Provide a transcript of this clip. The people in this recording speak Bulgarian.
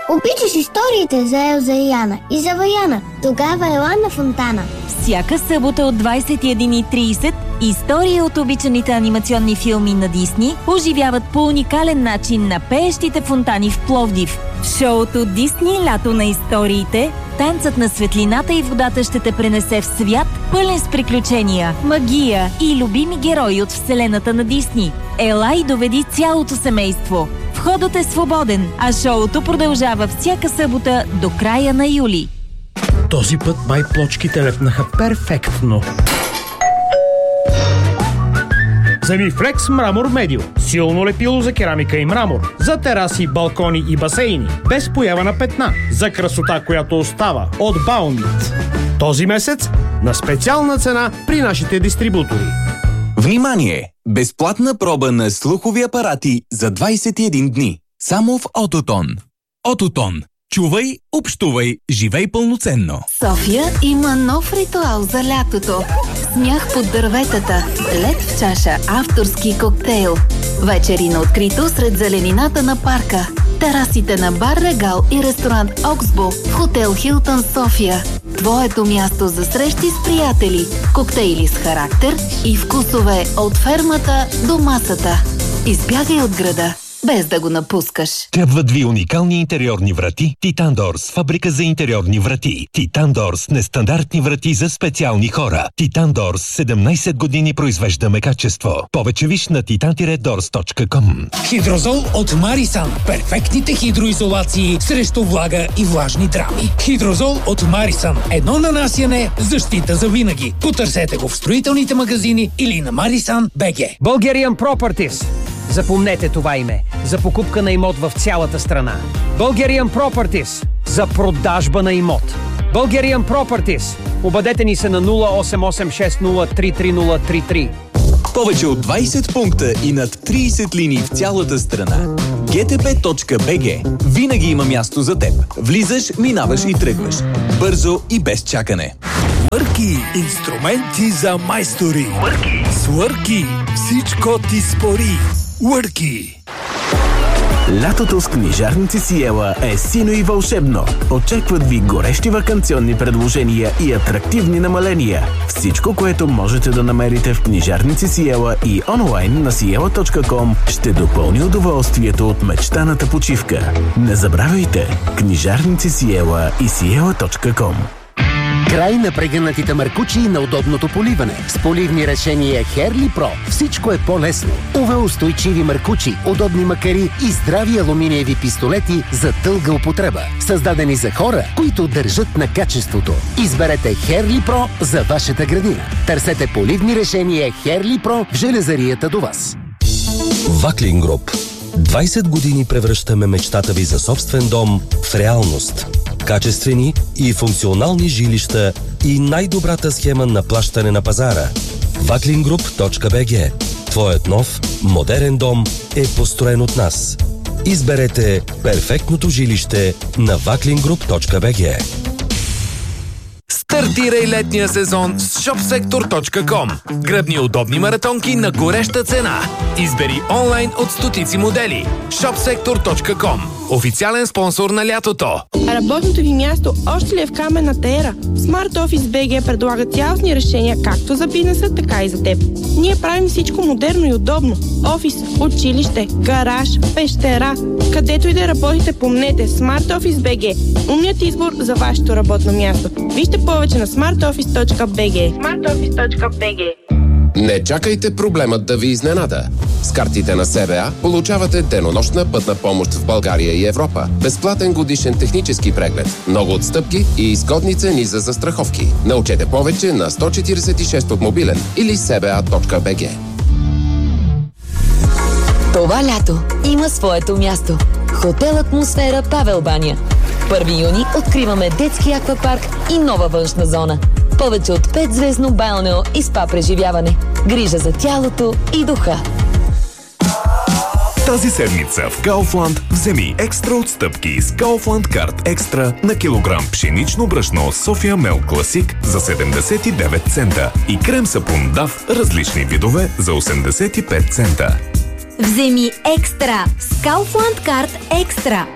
Обичаш историите за Елза и Яна и за Ваяна. Тогава ела на фонтана. Всяка събота от 21:30 истории от обичаните анимационни филми на Дисни оживяват по уникален начин на пеещите фонтани в Пловдив. В шоуто Дисни лято на историите, танцът на светлината и водата ще те пренесе в свят, пълен с приключения, магия и любими герои от вселената на Дисни. Ела и доведи цялото семейство. Входът е свободен, а шоуто продължава всяка събота до края на юли. Този път май плочките лепнаха перфектно. Земифлекс Мрамор Медио. Силно лепило за керамика и мрамор. За тераси, балкони и басейни. Без поява на петна. За красота, която остава. От Баунит. Този месец на специална цена при нашите дистрибутори. Внимание! Безплатна проба на слухови апарати за 21 дни. Само в Ототон. Ототон. Чувай, общувай, живей пълноценно. София има нов ритуал за лятото. Смях под дърветата, лед в чаша, авторски коктейл. Вечери на открито сред зеленината на парка. Терасите на бар Регал и ресторант Оксбо в хотел Хилтън София. Твоето място за срещи с приятели, коктейли с характер и вкусове от фермата до масата. Избягай от града, без да го напускаш. Трябват ви уникални интериорни врати Титандорс, фабрика за интериорни врати. Титандорс, нестандартни врати за специални хора. Титандорс, 17 години произвеждаме качество. Повече виж на titan-dors.com. Хидрозол от Марисан. Перфектните хидроизолации срещу влага и влажни драми. Хидрозол от Марисан. Едно нанасяне, защита за винаги. Потърсете го в строителните магазини или на Marisan.bg. Bulgarian Properties. Запомнете това име. За покупка на имот в цялата страна. Bulgarian Properties. За продажба на имот. Bulgarian Properties. Обадете ни се на 0886033033. Повече от 20 пункта и над 30 линии в цялата страна. gtb.bg. Винаги има място за теб. Влизаш, минаваш и тръгваш. Бързо и без чакане. Свърки, инструменти за майстори. Свърки, всичко ти спори. Уърки! Лятото с книжарници Сиела е сино и вълшебно. Очакват ви горещи ваканционни предложения и атрактивни намаления. Всичко, което можете да намерите в книжарници Сиела и онлайн на siela.com ще допълни удоволствието от мечтаната почивка. Не забравяйте! Книжарници Сиела и siela.com. Край на прегънатите маркучи и на удобното поливане. С поливни решения Херли Про всичко е по-лесно. UV-устойчиви маркучи, удобни макари и здрави алуминиеви пистолети за дълга употреба. Създадени за хора, които държат на качеството. Изберете Херли Про за вашата градина. Търсете поливни решения Херли Про в железарията до вас. Ваклин Груп. 20 години превръщаме мечтата ви за собствен дом в реалност. Качествени и функционални жилища и най-добрата схема на плащане на пазара. Vaklingroup.bg. Твоят нов, модерен дом е построен от нас. Изберете перфектното жилище на vaklingroup.bg. Стартирай летния сезон с shopsektor.com. Гръбни удобни маратонки на гореща цена. Избери онлайн от стотици модели. shopsektor.com. Официален спонсор на лятото. Работното ви място още ли е в каменната ера? Smart Office BG предлага цялостни решения както за бизнеса, така и за теб. Ние правим всичко модерно и удобно. Офис, училище, гараж, пещера. Където и да работите, помнете Smart Office BG. Умният избор за вашето работно място. Вижте повече на smartoffice.bg. smartoffice.bg. Не чакайте проблемът да ви изненада. С картите на СБА получавате денонощна пътна помощ в България и Европа. Безплатен годишен технически преглед, много отстъпки и изгодни цени за застраховки. Научете повече на 146 от мобилен или sba.bg. Това лято има своето място. Хотел Атмосфера Павел Баня. 1 юни откриваме детски аквапарк и нова външна зона. Повече от 5-звездно балнео и спа преживяване. Грижа за тялото и духа. Тази седмица в Kaufland вземи екстра отстъпки с Kaufland Card Екстра на килограм пшенично брашно София Мел Класик за 79 цента и крем сапун Дав различни видове за 85 цента. Вземи екстра с Kaufland Card Екстра.